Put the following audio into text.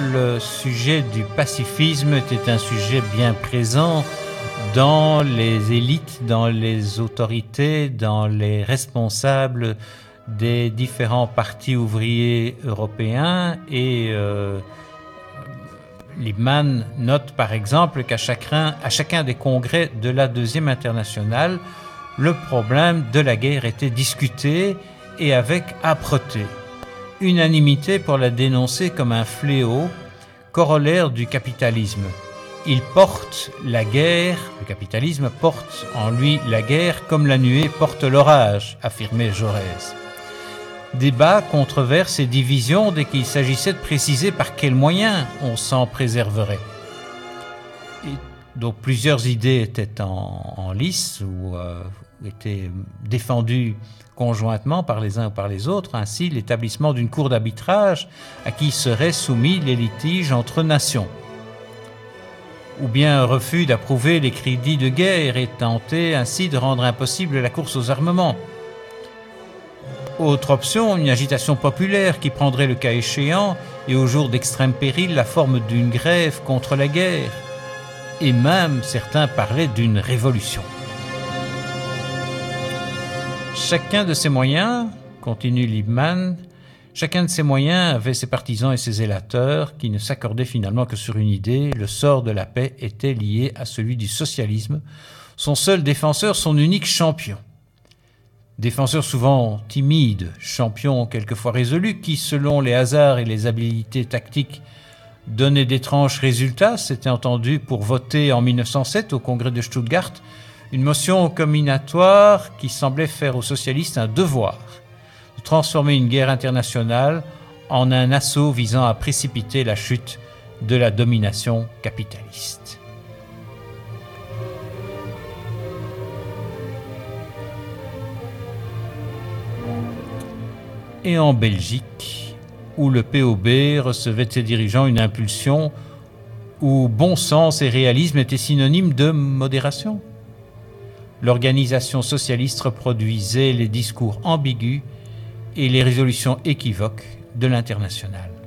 le sujet du pacifisme était un sujet bien présent dans les élites, dans les autorités, dans les responsables des différents partis ouvriers européens et Liebman note par exemple qu'à chacun des congrès de la Deuxième Internationale, le problème de la guerre était discuté et avec âpreté. Unanimité pour la dénoncer comme un fléau, corollaire du capitalisme. Il porte la guerre, le capitalisme porte en lui la guerre comme la nuée porte l'orage, affirmait Jaurès. Débat, controverse et division dès qu'il s'agissait de préciser par quels moyens on s'en préserverait. Et donc plusieurs idées étaient en lice ou étaient défendues conjointement par les uns ou par les autres, ainsi l'établissement d'une cour d'arbitrage à qui seraient soumis les litiges entre nations. Ou bien un refus d'approuver les crédits de guerre et tenter ainsi de rendre impossible la course aux armements. Autre option, une agitation populaire qui prendrait le cas échéant et au jour d'extrême péril la forme d'une grève contre la guerre. Et même certains parlaient d'une révolution. Chacun de ces moyens, continue Liebman, chacun de ces moyens avait ses partisans et ses zélateurs qui ne s'accordaient finalement que sur une idée, le sort de la paix était lié à celui du socialisme, son seul défenseur, son unique champion. Défenseur souvent timide, champion quelquefois résolu, qui selon les hasards et les habiletés tactiques donnait d'étranges résultats, s'était entendu pour voter en 1907 au congrès de Stuttgart une motion combinatoire qui semblait faire aux socialistes un devoir de transformer une guerre internationale en un assaut visant à précipiter la chute de la domination capitaliste. Et en Belgique, où le POB recevait de ses dirigeants une impulsion où bon sens et réalisme étaient synonymes de modération. L'organisation socialiste reproduisait les discours ambigus et les résolutions équivoques de l'Internationale.